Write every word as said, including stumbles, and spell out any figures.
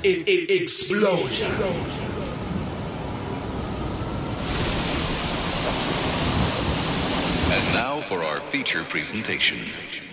e- e- explosion. And now for our feature presentation.